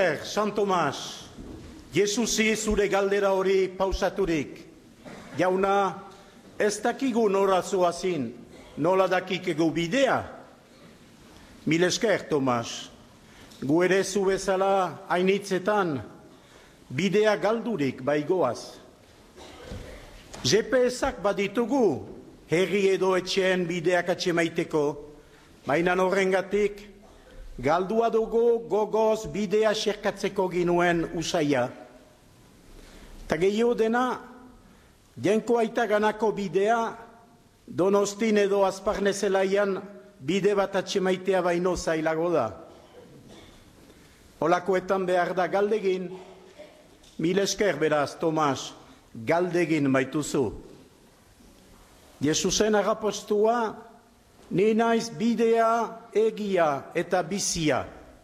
esker, San Tomas, Jesusi zure galdera hori pausaturik. Jauna, ez dakigu nora zoazin, nola dakikegu bidea. Mil esker, Tomas, gu ere zu bezala hainitzetan, bidea galdurik baigoaz. GPS-ak baditugu, herri edo etxeen bideak atxemaiteko, baina horrengatik, galdua dugu gogoz bidea xerkatzeko ginuen usaia. Ta gehiago dena, jenko aita ganako bidea, Donostin edo Azparnezelaian bide bat atxemaitea baino zailago da. Holakoetan behar da galdegin, mil esker beraz, Tomas, galdegin baituzu. Jesusen agapostua, ni naiz bidea, egia eta bizia.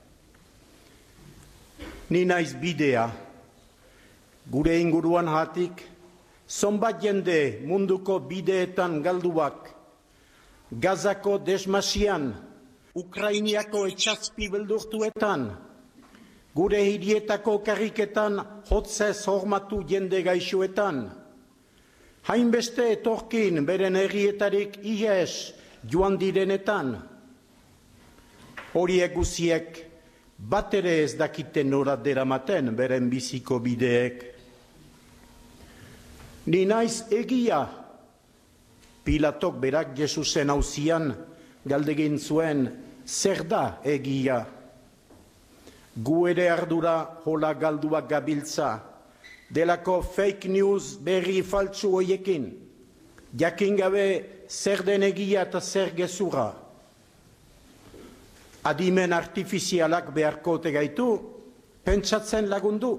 Ni naiz bidea. Gure inguruan hatik, zonbat jende munduko bideetan galduak, Gazako desmasian, Ukrainiako etxazpi beldurtuetan, gure hirietako karriketan hotzez hormatu jende gaixoetan, hainbeste etorkin beren herrietarik ihes joan direnetan, horiek guziek bat ere ez dakiten nora deramaten beren biziko bideek. Ni naiz egia, Pilatok berak Jesusen auzian galdegin zuen zer da egia. Gu ere ardura hola galduak gabiltza, delako fake news berri faltsu hoiekin, jakin gabe zer den egia eta zer gezurra. Adimen artifizialak beharko ote gaitu, pentsatzen lagundu.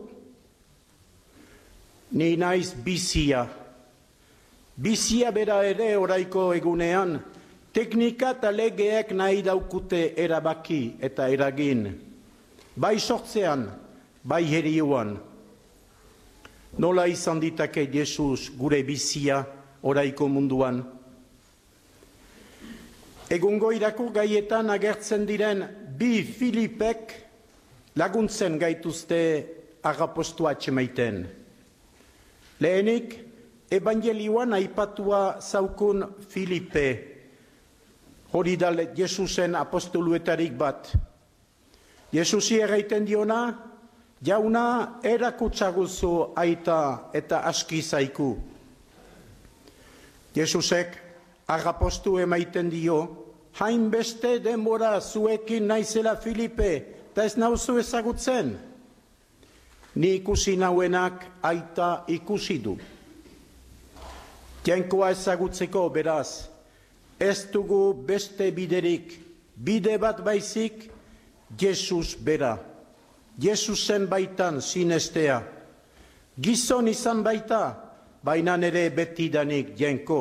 Ni naiz bizia. Bizia bera ere oraiko egunean, teknika eta legeek nahi daukute erabaki eta eragin. Bai sortzean, bai herioan. Nola izan ditake Jesus gure bizia oraiko munduan? Egungo irakur gaietan agertzen diren bi Filipek laguntzen gaituzte agapostua atxemaiten. Lehenik, evangelioan aipatua zaukun Filipe, hori da Jesusen apostoluetarik bat. Jesusi erraiten diona, jauna erakutsaguzu aita eta aski zaiku. Jesusek agapostu emaiten dio, hainbeste denbora zuekin naizela Filipe, eta ez nauzu ezagutzen. Ni ikusi nauenak aita ikusi du. Jainkoa ezagutzeko beraz, ez dugu beste biderik, bide bat baizik, Jesus bera. Jesusen baitan sinestea. Gizon izan baita, baina nere betidanik jainko.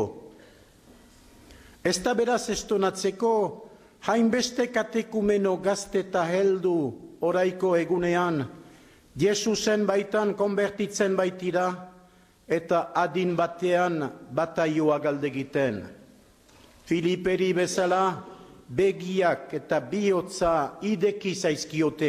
Ez da beraz estonatzeko, hainbeste katekumeno gazte eta heldu oraiko egunean, Jesusen baitan konbertitzen baitira, eta adin batean bataioa galdegiten. Filiperi bezala, begiak eta bihotza ideki zaizkiote.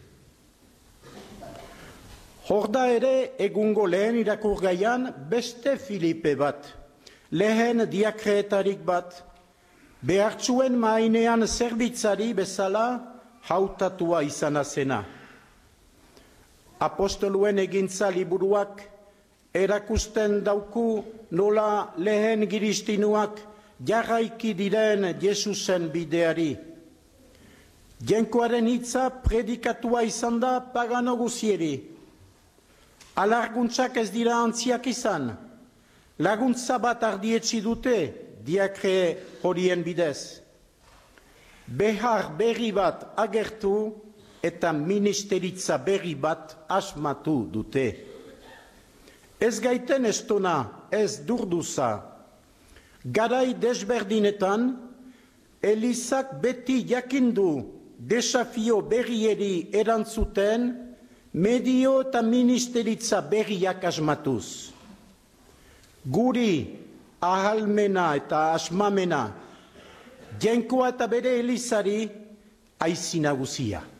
Horda ere egungo lehen irakurgaian beste Filipe bat, lehen diakreetarik bat, behartzuen mainean zerbitzari bezala hautatua izana zena. Apostoluen egintza liburuak erakusten dauku nola lehen giristinuak jarraiki diren Jesusen bideari. Jenkoaren hitza predikatua izan da pagano guzieri. Alarguntzak ez dira antziak izan. Laguntza bat ardietzi dute diakre horien bidez. Behar berri bat agertu eta ministeritza berri bat asmatu dute. Ez gaiten estona, ez durduza. Garai desberdinetan, Elizak beti jakindu desafio berrieri erantzuten, medio eta ministeritza berriak asmatuz. Guri ahalmena eta asmamena, jenkoa eta bere Elizari aizi nagusia.